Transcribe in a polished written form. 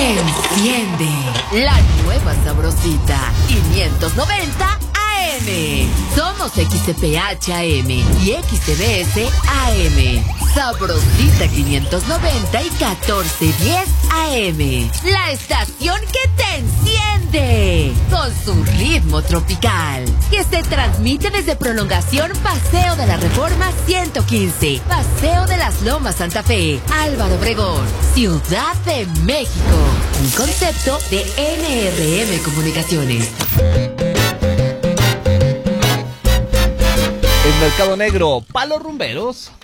Enciende la nueva sabrosita 590 AM. Somos XTPH AM y XTBS AM. Sabrosita 590 y 1410 AM. La estación que te enciende con su ritmo tropical. Que se transmite desde Prolongación Paseo de la Reforma 115. Paseo de las Lomas Santa Fe. Álvaro Obregón, Ciudad de México. Un concepto de NRM Comunicaciones. En Mercado Negro, palos rumberos.